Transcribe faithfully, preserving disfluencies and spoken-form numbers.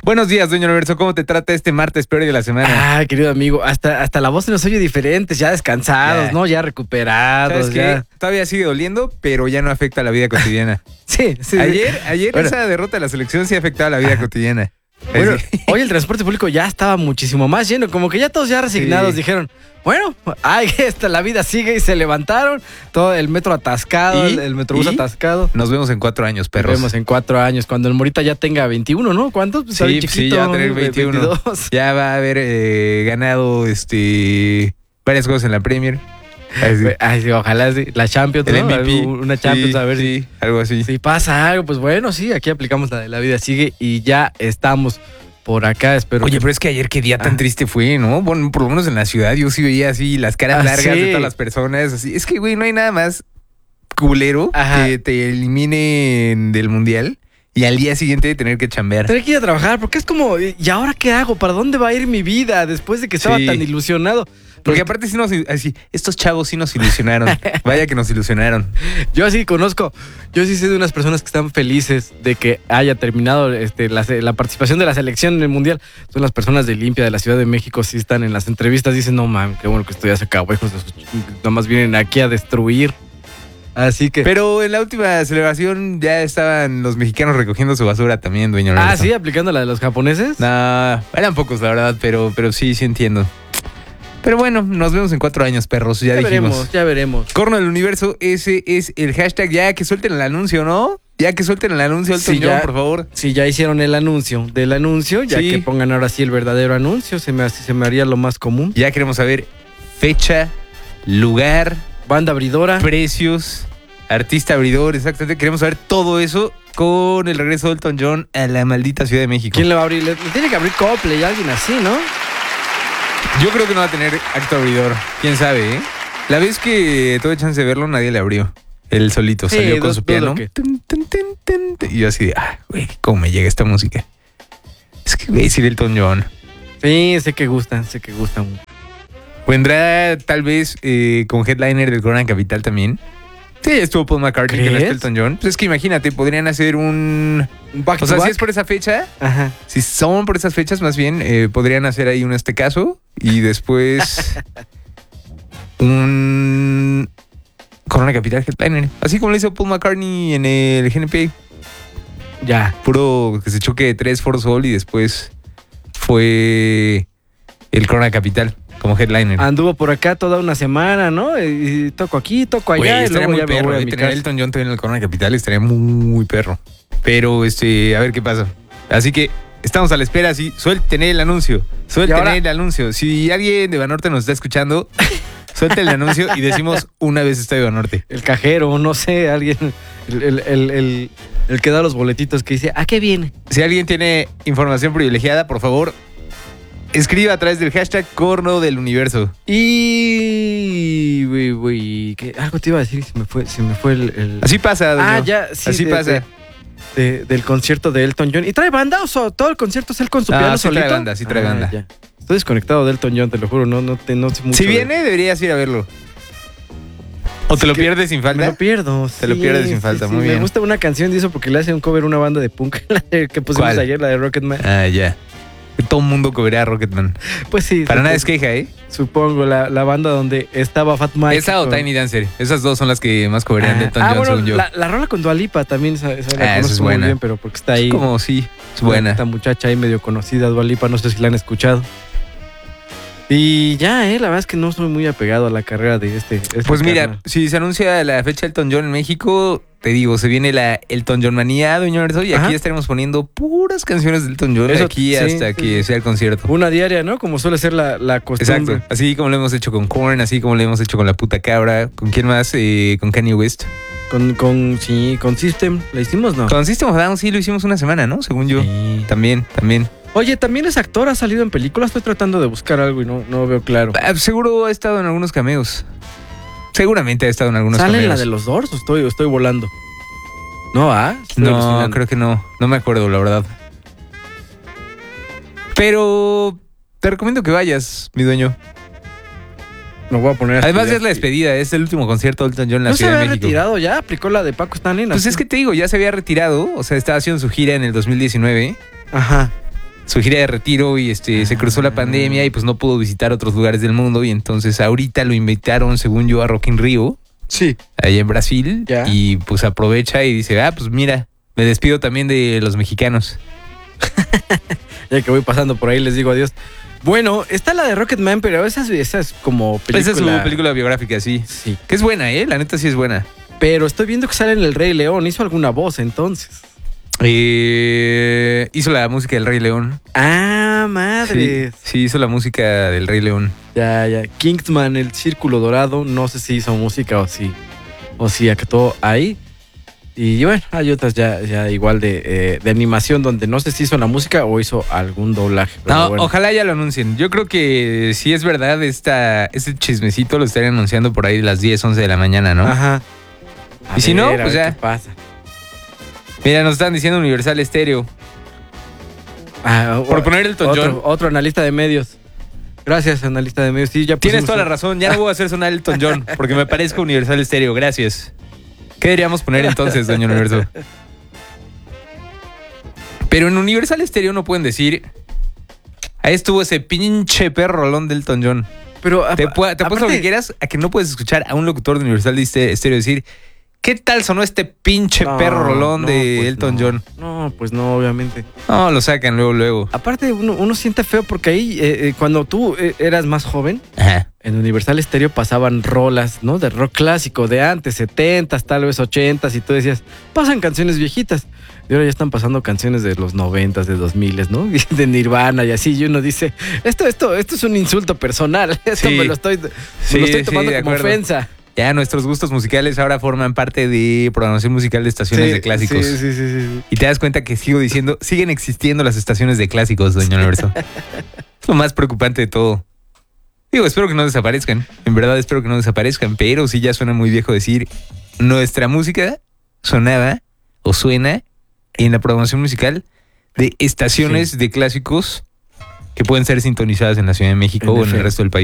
Buenos días, Dueño Universo. ¿Cómo te trata este martes peor de la semana? Ah, querido amigo, hasta, hasta la voz se nos oye diferente, ya descansados, Ya. ¿no? Ya recuperados, ¿Sabes ya. qué? Todavía sigue doliendo, pero ya no afecta a la vida cotidiana. Sí, sí. Ayer, ayer Bueno. esa derrota de la selección sí afectaba a la vida cotidiana. Bueno, Así. hoy el transporte público ya estaba muchísimo más lleno, como que ya todos ya resignados Sí. dijeron, bueno, ay, esta, la vida sigue y se levantaron, todo el metro atascado, ¿Y? el, el metrobús ¿Y? atascado. Nos vemos en cuatro años, Nos perros. vemos en cuatro años, cuando el Morita ya tenga veintiuno, ¿no? ¿Cuántos? Pues está Sí, bien sí, chiquito, ya va a tener ve- veintiuno. veintidós. Ya va a haber eh, ganado este varias cosas en la Premier. Así. Ay, sí, ojalá sí. La Champions, El ¿no? M V P. Una Champions, Sí, a ver sí, algo así. si pasa algo. Pues bueno, sí, aquí aplicamos la de la vida sigue y ya estamos por acá. Espero Oye, que- pero es que ayer qué día tan Ah. triste fue, ¿no? Bueno, por lo menos en la ciudad yo sí veía así las caras Ah, largas sí. de todas las personas. Así. Es que, güey, no hay nada más culero Ajá. que te eliminen del mundial y al día siguiente tener que chambear. Tener que ir a trabajar, porque es como, ¿y ahora qué hago? ¿Para dónde va a ir mi vida después de que estaba Sí. tan ilusionado? Porque aparte sí nos, así, estos chavos sí nos ilusionaron. Vaya que nos ilusionaron. Yo así conozco, yo sí sé de unas personas que están felices de que haya terminado este, la, se- la participación de la selección en el Mundial. Son las personas de Limpia de la Ciudad de México, sí están en las entrevistas, dicen, no mames, qué bueno que esto ya se acabó, hijos de su ch- nomás vienen aquí a destruir. Así que... Pero en la última celebración ya estaban los mexicanos recogiendo su basura también, dueño. ah, Lorenzo. sí, aplicando la de los japoneses. No, eran pocos, la verdad, pero, pero sí, sí entiendo. Pero bueno, nos vemos en cuatro años, perros, ya, ya dijimos. veremos, ya veremos. Corno del Universo, ese es el hashtag. Ya que suelten el anuncio, ¿no? Ya que suelten el anuncio, Elton Sí, John, ya. por favor. Si ya hicieron el anuncio del anuncio, ya Sí. que pongan ahora sí el verdadero anuncio, se me, se me haría lo más común. Ya queremos saber fecha, lugar, Banda abridora. precios, artista abridor, exactamente. Queremos saber todo eso con el regreso de Elton John a la maldita Ciudad de México. ¿Quién le va a abrir? Le, le tiene que abrir Coldplay, alguien así, ¿no? Yo creo que no va a tener acto abridor. ¿Quién sabe, eh? La vez que tuve chance de verlo, nadie le abrió. Él solito Sí, salió con du- su dudo piano. que- Tun, tun, tun, tun, tun. Y yo así de, ah, güey, cómo me llega esta música. Es que, güey, sí, Elton John. Sí, sé que gustan, sé que gustan. Vendrá tal vez eh, con headliner del Corona Capital también. Sí, estuvo Paul McCartney, que no es ¿Crees? Elton John. Pues es que imagínate, podrían hacer un... ¿Un back O to sea, si back? es por esa fecha, Ajá. si son por esas fechas más bien, eh, podrían hacer ahí un este caso y después un Corona Capital headliner. Así como lo hizo Paul McCartney en el G N P. Ya. Puro que se choque de tres For Soul y después fue el Corona Capital como headliner. Anduvo por acá toda una semana, ¿no? Y, y toco aquí, toco allá, Güey, y estaría luego muy ya me perro. voy a eh, mi Tener a casa. Elton John también en el Corona Capital estaría muy perro. Pero, este, a ver qué pasa. Así que estamos a la espera. Sí, suelten el anuncio. Suelten Y ahora- el anuncio. Si alguien de Banorte nos está escuchando, suelten el anuncio y decimos una vez Estadio Banorte. El cajero, no sé, alguien, el, el, el, el, el que da los boletitos que dice, ¿a qué viene? Si alguien tiene información privilegiada, por favor, escriba a través del hashtag Corno del Universo. Y... Güey, güey, ¿qué? Algo te iba a decir y se me fue, se me fue el... el- Así pasa, doño. Ah, ya, sí. Así de- pasa. de- de- del concierto de Elton John. ¿Y trae banda o so- todo el concierto es él con su Ah, piano sí trae solito? banda, sí trae Ah, banda. ya. Estoy desconectado de Elton John, te lo juro, no, no, te, no sé mucho. Si de- viene, deberías ir a verlo. ¿O te Es lo que pierdes sin Me falta? lo pierdo. Te lo pierdes sin falta, muy bien. Me gusta una canción de eso porque le hace un cover a una banda de punk la de- que pusimos ¿Cuál? ayer, la de Rocketman. Ah, ya. Todo el mundo cobraría a Rocketman. Pues sí. Para nada es supongo, queja, ¿eh? supongo, la, la banda donde estaba Fat Mike. Esa o con- Tiny Dancer. Esas dos son las que más cobrarían de Ah, Elton ah, John, bueno, según yo. la, la rola con Dua Lipa también, esa, esa la Ah, esa conozco es muy buena. bien, pero porque está ahí. Como sí, es buena. Esta muchacha ahí medio conocida, Dua Lipa, no sé si la han escuchado. Y ya, eh, la verdad es que no soy muy apegado a la carrera de este. este Pues mira, carnal. si se anuncia la fecha de Elton John en México, te digo, se viene la Elton John manía, doña Universo, y Ajá. aquí estaremos poniendo puras canciones de Elton John de Eso, aquí sí, hasta sí, que sí. sea el concierto. Una diaria, ¿no? Como suele ser la, la costumbre. Exacto. Así como lo hemos hecho con Korn, así como lo hemos hecho con La Puta Cabra. ¿Con quién más? Eh, con Kanye West. Con, con, sí, con System, ¿la hicimos, no? Con System of a Down sí lo hicimos una semana, ¿no? Según yo. Sí. También, también. Oye, también es actor, ha salido en películas. Estoy tratando de buscar algo y no, no veo claro. Ah, seguro ha estado en algunos cameos. Seguramente ha estado en algunos ¿Sale en cameos. la de los Doors o estoy, o estoy volando? No, ¿ah? Estoy No, alucinando. creo que no. No me acuerdo, la verdad. Pero te recomiendo que vayas, mi dueño. Me voy a poner a Además ya estudiar. es la despedida, es el último concierto de Elton John en la ¿No se Ciudad de había México. retirado ya? ¿Aplicó la de Paco Stanley? Pues es que te digo, ya se había retirado, o sea, estaba haciendo su gira en el dos mil diecinueve. Ajá. su gira de retiro y este se cruzó la pandemia y pues no pudo visitar otros lugares del mundo y entonces ahorita lo invitaron, según yo, a Rock in Rio. Sí. Allá en Brasil. Ya. Y pues aprovecha y dice, ah, pues mira, me despido también de los mexicanos. Ya que voy pasando por ahí les digo adiós. Bueno, está la de Rocketman, pero esa, es- esa es como película. Esa es su película biográfica, sí. Sí. Que es buena, ¿eh? La neta sí es buena. Pero estoy viendo que sale en El Rey León. ¿Hizo alguna voz entonces? Eh, hizo la música del Rey León. Ah, Sí, madre. sí, hizo la música del Rey León. Ya, ya. Kingsman, El Círculo Dorado. No sé si hizo música o si, o si actuó ahí. Y bueno, hay otras ya, ya igual de, eh, de animación donde no sé si hizo la música o hizo algún doblaje. pero No, bueno. ojalá ya lo anuncien. Yo creo que si es verdad, esta, este chismecito lo estarían anunciando por ahí de las diez, once de la mañana, ¿no? Ajá. A Y si no, a pues ver ya. ¿Qué pasa? Mira, nos están diciendo Universal Stereo. Ah, Por poner el Elton otro, John. otro analista de medios. Gracias, analista de medios. Sí, ya Tienes pusimos toda la un- razón, ya no voy a hacer sonar Elton John, porque me parezco Universal Stereo, gracias. ¿Qué deberíamos poner entonces, doña Universo? Pero en Universal Stereo no pueden decir, ahí estuvo ese pinche perro rolón de Elton John. Pero Te, apa- pu- te apuesto lo aparte- que quieras a que no puedes escuchar a un locutor de Universal Stereo decir, ¿qué tal sonó este pinche No, perro rolón no, de pues Elton no. John? No, pues no, obviamente. No, lo sacan luego, luego. Aparte, uno, uno siente feo porque ahí, eh, eh, cuando tú eh, eras más joven, Ajá. en Universal Stereo pasaban rolas, ¿no? De rock clásico, de antes, setentas, tal vez ochentas, y tú decías, pasan canciones viejitas. Y ahora ya están pasando canciones de los noventas, de dos miles, ¿no? De Nirvana y así. Y uno dice, esto, esto, esto es un insulto personal. Esto Sí. me lo estoy, me Sí, lo estoy sí, tomando de como acuerdo. ofensa. Ya nuestros gustos musicales ahora forman parte de programación musical de estaciones Sí, de clásicos. Sí, sí, sí, sí, sí. Y te das cuenta que sigo diciendo, siguen existiendo las estaciones de clásicos, doña Universo. Es lo más preocupante de todo. Digo, espero que no desaparezcan. En verdad espero que no desaparezcan, pero sí ya suena muy viejo decir, nuestra música sonaba o suena en la programación musical de estaciones Sí. de clásicos que pueden ser sintonizadas en la Ciudad de México En o en el efecto. resto del país.